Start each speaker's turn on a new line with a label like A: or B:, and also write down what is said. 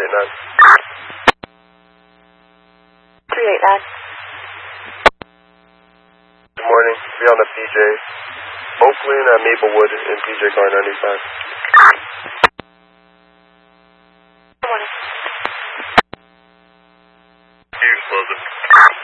A: 389.
B: Good morning. Be on the PJ. Oakland at Maplewood in PJ car 95.